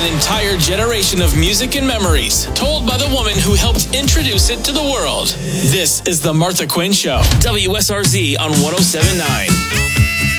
an entire generation of music and memories, told by the woman who helped introduce it to the world. This is The Martha Quinn Show. WSRZ on 107.9.